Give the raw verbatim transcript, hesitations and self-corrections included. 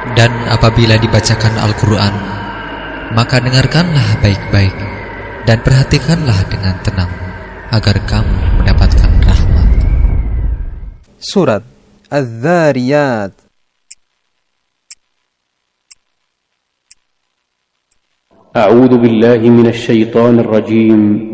Dan apabila dibacakan Al-Quran, maka dengarkanlah baik-baik dan perhatikanlah dengan tenang, agar kamu mendapatkan rahmat. Surat Az-Zariyat. A'udzu billahi minasy syaithanir rajim.